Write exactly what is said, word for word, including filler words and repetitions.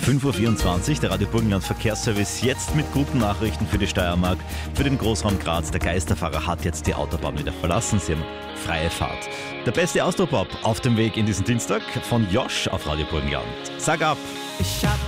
fünf Uhr vierundzwanzig, der Radio Burgenland Verkehrsservice, jetzt mit guten Nachrichten für die Steiermark, für den Großraum Graz. Der Geisterfahrer hat jetzt die Autobahn wieder verlassen, sie haben freie Fahrt. Der beste Austropop auf dem Weg in diesen Dienstag von Josh auf Radio Burgenland. Sag ab! Ich hab